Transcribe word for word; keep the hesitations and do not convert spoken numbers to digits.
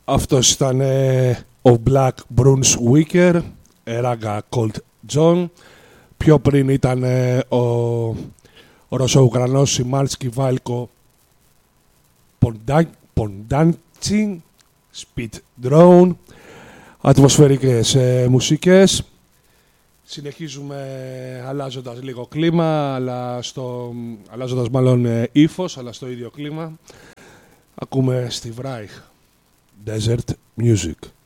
Αυτός ήταν ε, ο Black Brunswicker, Raga Cold John. Πιο πριν ήταν ε, ο, ο Ρωσο-Ουκρανός Σιμάνσκι Βάλκο Ποντάντσι, Speed Drone. Ατμοσφαιρικές ε, μουσικές. Συνεχίζουμε αλλάζοντας λίγο κλίμα, αλλά στο, αλλάζοντας μάλλον ε, ύφος, αλλά στο ίδιο κλίμα. Ακούμε Steve Reich, Desert Music.